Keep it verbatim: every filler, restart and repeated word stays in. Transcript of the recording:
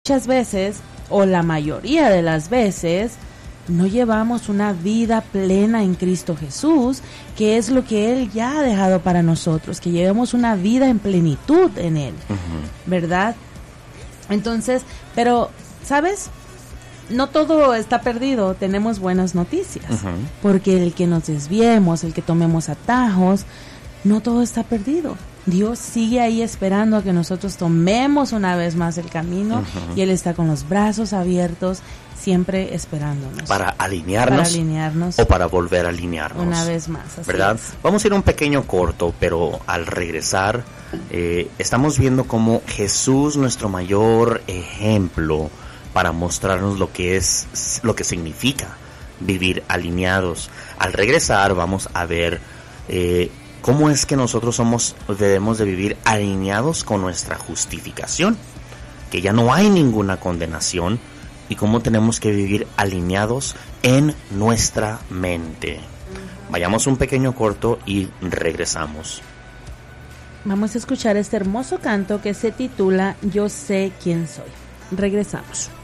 muchas veces, o la mayoría de las veces, no llevamos una vida plena en Cristo Jesús, que es lo que Él ya ha dejado para nosotros, que llevemos una vida en plenitud en Él, uh-huh. ¿verdad? Entonces, pero, ¿sabes? No todo está perdido, tenemos buenas noticias, uh-huh. porque el que nos desviemos, el que tomemos atajos, no todo está perdido. Dios sigue ahí esperando a que nosotros tomemos una vez más el camino, uh-huh. y Él está con los brazos abiertos, siempre esperándonos. Para alinearnos, para alinearnos o para volver a alinearnos. Una vez más, así ¿verdad? Es. Vamos a ir a un pequeño corto, pero al regresar eh, estamos viendo cómo Jesús, nuestro mayor ejemplo, para mostrarnos lo que es, lo que significa vivir alineados. Al regresar vamos a ver eh, cómo es que nosotros somos, debemos de vivir alineados con nuestra justificación, que ya no hay ninguna condenación, y cómo tenemos que vivir alineados en nuestra mente. Vayamos un pequeño corto y regresamos. Vamos a escuchar este hermoso canto que se titula Yo sé quién soy. Regresamos.